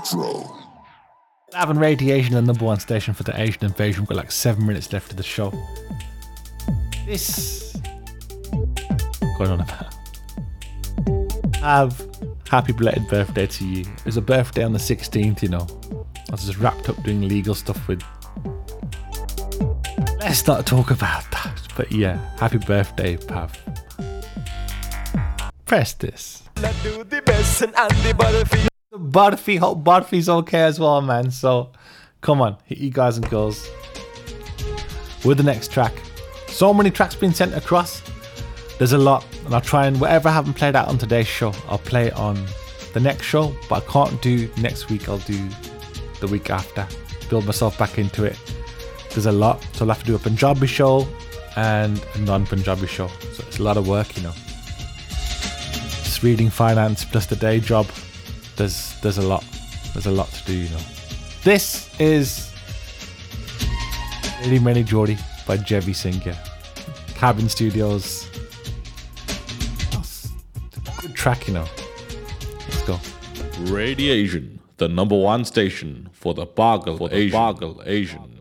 Having Radiation, the number one station for the Asian invasion. We've got like 7 minutes left of the show. This going on about. Have happy belated birthday to you. It was a birthday on the 16th, you know. I was just wrapped up doing legal stuff with. Let's not talk about that. But yeah, happy birthday, Pav. Press this. Barfi, hope Barfi's okay as well, man. So, come on, hit you guys and girls with the next track. So many tracks being sent across. There's a lot, and I'll try and whatever I haven't played out on today's show, I'll play on the next show. But I can't do next week. I'll do the week after. Build myself back into it. There's a lot, so I'll have to do a Punjabi show and a non-Punjabi show. So it's a lot of work, you know. Just reading finance plus the day job. There's a lot. There's a lot to do, you know. This is Many Many Geordie by Jevi Singh. Cabin Studios. Good track, you know. Let's go. Radiation, the number one station for the Bargle Asian.